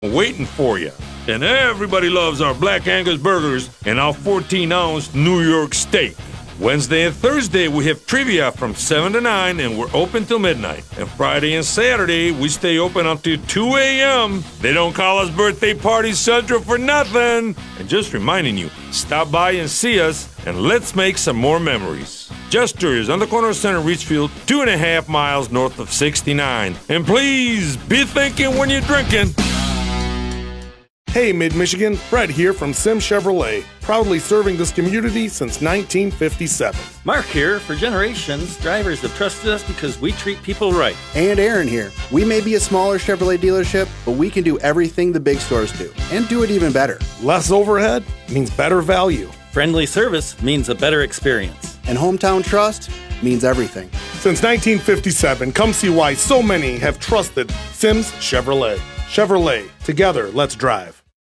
waiting for you. And everybody loves our Black Angus burgers and our 14-ounce New York steak. Wednesday and Thursday, we have trivia from 7 to 9, and we're open till midnight. And Friday and Saturday, we stay open until 2 a.m. They don't call us Birthday Party Central for nothing. And just reminding you, stop by and see us, and let's make some more memories. Jester's on the corner of Center Reachfield, 2.5 miles north of 69. And please, be thinking when you're drinking. Hey, Mid-Michigan, Fred here from Sim Chevrolet, proudly serving this community since 1957. Mark here. For generations, drivers have trusted us because we treat people right. And Aaron here. We may be a smaller Chevrolet dealership, but we can do everything the big stores do, and do it even better. Less overhead means better value. Friendly service means a better experience. And hometown trust means everything. Since 1957, come see why so many have trusted Sims Chevrolet. Chevrolet, together, let's drive.